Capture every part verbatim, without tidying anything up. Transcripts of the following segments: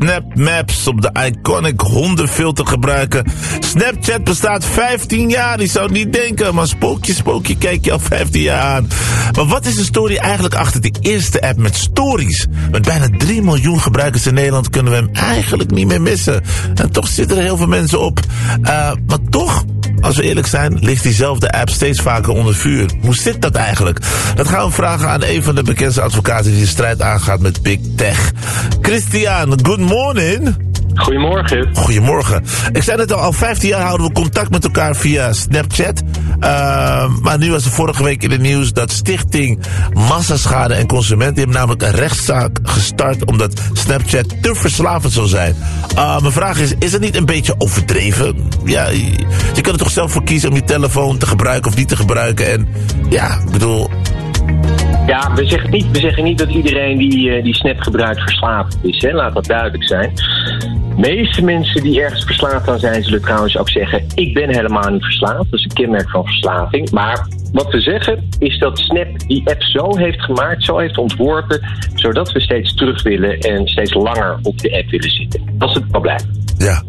Snap Maps op de iconic hondenfilter gebruiken. Snapchat bestaat vijftien jaar, die zou het niet denken. Maar spookje, spookje, kijk je al vijftien jaar aan. Maar wat is de story eigenlijk achter die eerste app met stories? Met bijna drie miljoen gebruikers in Nederland kunnen we hem eigenlijk niet meer missen. En toch zitten er heel veel mensen op. Uh, maar toch, als we eerlijk zijn, ligt diezelfde app steeds vaker onder vuur. Hoe zit dat eigenlijk? Dat gaan we vragen aan een van de bekendste advocaten die de strijd aangaat met Big Tech. Christian, good morning. Goedemorgen. Goedemorgen. Ik zei net al, al vijftien jaar houden we contact met elkaar via Snapchat. Uh, maar nu was er vorige week in het nieuws dat Stichting Massaschade en Consumenten, die hebben namelijk een rechtszaak gestart omdat Snapchat te verslavend zou zijn. Uh, mijn vraag is, is het niet een beetje overdreven? Ja, je, je kan er toch zelf voor kiezen om je telefoon te gebruiken of niet te gebruiken. En ja, ik bedoel... Ja, we zeggen niet, we zeggen niet dat iedereen die, uh, die Snap gebruikt verslaafd is. Hè? Laat dat duidelijk zijn. De meeste mensen die ergens verslaafd aan zijn, zullen trouwens ook zeggen, ik ben helemaal niet verslaafd. Dat is een kenmerk van verslaving. Maar wat we zeggen is dat Snap die app zo heeft gemaakt, zo heeft ontworpen, zodat we steeds terug willen en steeds langer op de app willen zitten. Dat is het probleem. Ja.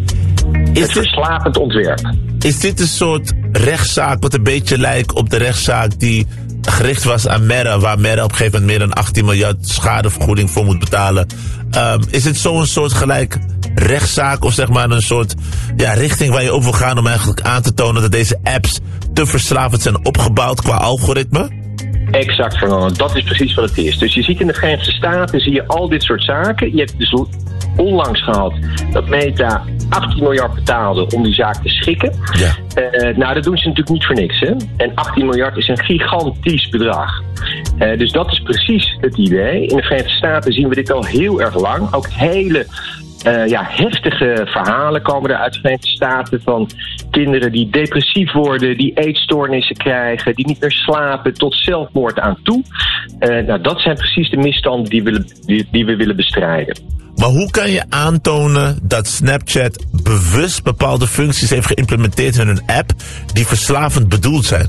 Is het verslavend ontwerp. Is dit een soort rechtszaak wat een beetje lijkt op de rechtszaak die gericht was aan Meta, waar Meta op een gegeven moment meer dan achttien miljard schadevergoeding voor moet betalen? Um, is het zo'n soort gelijk rechtszaak of zeg maar een soort ja, richting waar je op wil gaan om eigenlijk aan te tonen dat deze apps te verslavend zijn opgebouwd qua algoritme? Exact, Fernando. Dat is precies wat het is. Dus je ziet in de Verenigde Staten zie je al dit soort zaken. Je hebt dus onlangs gehad dat Meta achttien miljard betaalde om die zaak te schikken. Ja. Uh, nou, dat doen ze natuurlijk niet voor niks, hè. En achttien miljard is een gigantisch bedrag. Uh, dus dat is precies het idee. In de Verenigde Staten zien we dit al heel erg lang. Ook hele uh, ja, heftige verhalen komen er uit de Verenigde Staten van kinderen die depressief worden, die eetstoornissen krijgen, die niet meer slapen, tot zelfmoord aan toe. Uh, nou, dat zijn precies de misstanden die we, die, die we willen bestrijden. Maar hoe kan je aantonen dat Snapchat bewust bepaalde functies heeft geïmplementeerd in hun app die verslavend bedoeld zijn?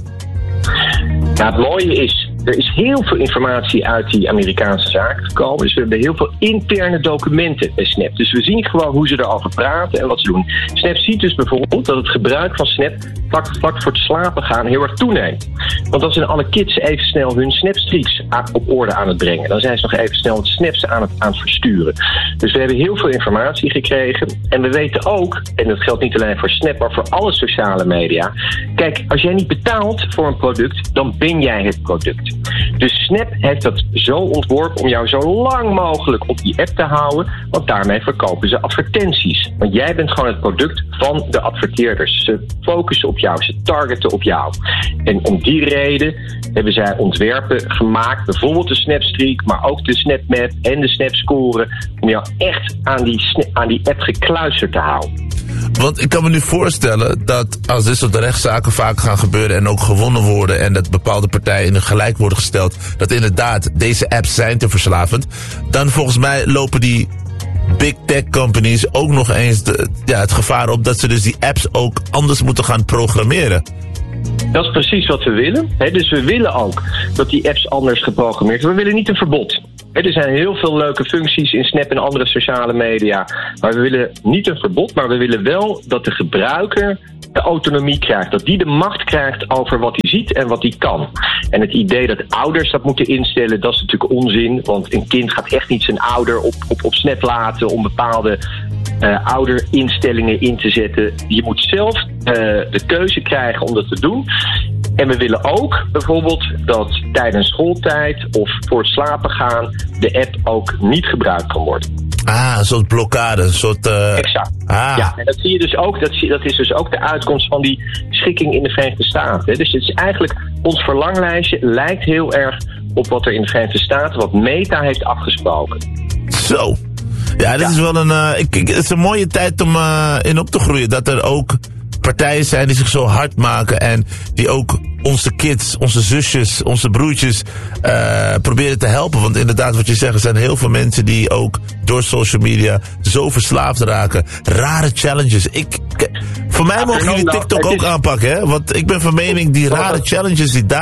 Nou, het mooie is, er is heel veel informatie uit die Amerikaanse zaken gekomen. Dus we hebben heel veel interne documenten bij Snap. Dus we zien gewoon hoe ze erover praten en wat ze doen. Snap ziet dus bijvoorbeeld dat het gebruik van Snap vlak, vlak voor het slapen gaan heel erg toeneemt. Want dan zijn alle kids even snel hun Snapstreaks op orde aan het brengen. Dan zijn ze nog even snel het snaps aan het, aan het versturen. Dus we hebben heel veel informatie gekregen. En we weten ook, en dat geldt niet alleen voor Snap, maar voor alle sociale media. Kijk, als jij niet betaalt voor een product, dan ben jij het product. Dus Snap heeft dat zo ontworpen om jou zo lang mogelijk op die app te houden, want daarmee verkopen ze advertenties. Want jij bent gewoon het product van de adverteerders. Ze focussen op jou, ze targeten op jou. En om die reden hebben zij ontwerpen gemaakt, bijvoorbeeld de Snapstreak, maar ook de SnapMap en de Snapscore, om jou echt aan die, aan die app gekluisterd te houden. Want ik kan me nu voorstellen dat als dit soort rechtszaken vaak gaan gebeuren en ook gewonnen worden en dat bepaalde partijen in een gelijk worden gesteld, dat inderdaad deze apps zijn te verslavend, dan volgens mij lopen die big tech companies ook nog eens de, ja, het gevaar op dat ze dus die apps ook anders moeten gaan programmeren. Dat is precies wat we willen. He, dus we willen ook dat die apps anders geprogrammeerd worden. We willen niet een verbod. He, er zijn heel veel leuke functies in Snap en andere sociale media. Maar we willen niet een verbod, maar we willen wel dat de gebruiker de autonomie krijgt. Dat die de macht krijgt over wat hij ziet en wat hij kan. En het idee dat ouders dat moeten instellen, dat is natuurlijk onzin. Want een kind gaat echt niet zijn ouder op, op, op Snap laten om bepaalde Uh, ouderinstellingen in te zetten. Je moet zelf uh, de keuze krijgen om dat te doen. En we willen ook bijvoorbeeld dat tijdens schooltijd of voor het slapen gaan de app ook niet gebruikt kan worden. Ah, een soort blokkade, een soort... Uh... Exact. Ah. Ja, en dat zie je dus ook. Dat, zie, dat is dus ook de uitkomst van die schikking in de Verenigde Staten. Dus het is eigenlijk, ons verlanglijstje lijkt heel erg op wat er in de Verenigde Staten, wat Meta heeft afgesproken. Zo. Ja, dit ja. is wel een, uh, ik, ik, het is een mooie tijd om uh, in op te groeien. Dat er ook partijen zijn die zich zo hard maken en die ook onze kids, onze zusjes, onze broertjes uh, proberen te helpen. Want inderdaad, wat je zegt, er zijn heel veel mensen die ook door social media zo verslaafd raken. Rare challenges. Ik, voor mij ja, mogen jullie TikTok ook is... aanpakken, hè? Want ik ben van mening, die rare challenges die daar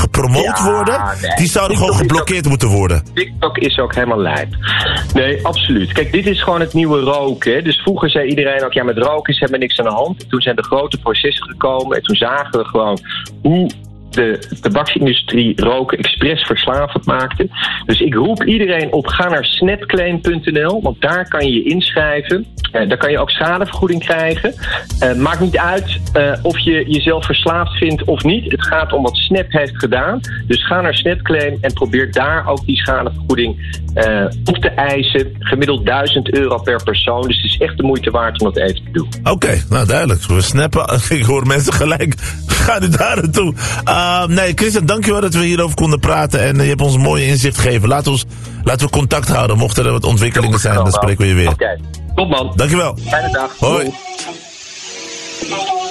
gepromoot Ja, worden. nee. Die zouden TikTok gewoon geblokkeerd ook, moeten worden. TikTok is ook helemaal lijp. Nee, absoluut. Kijk, dit is gewoon het nieuwe roken. Hè. Dus vroeger zei iedereen ook, ja, met roken is helemaal niks aan de hand. Toen zijn de grote processen gekomen en toen zagen we gewoon hoe de tabaksindustrie roken expres verslavend maakte. Dus ik roep iedereen op, ga naar snapclaim punt n l, want daar kan je je inschrijven. Uh, daar kan je ook schadevergoeding krijgen. Uh, maakt niet uit uh, of je jezelf verslaafd vindt of niet. Het gaat om wat Snap heeft gedaan. Dus ga naar Snapclaim en probeer daar ook die schadevergoeding uh, op te eisen. Gemiddeld duizend euro per persoon. Dus het is echt de moeite waard om dat even te doen. Oké, okay, nou duidelijk. We snappen. Ik hoor mensen gelijk. Ga nu daar naartoe. Uh, nee, Christian, dankjewel dat we hierover konden praten. En uh, je hebt ons een mooie inzicht gegeven. Laten we, ons, laten we contact houden. Mochten er wat ontwikkelingen zijn, dan spreken we je weer. Oké, okay. Top man. Dankjewel. Fijne dag. Hoi. Hoi.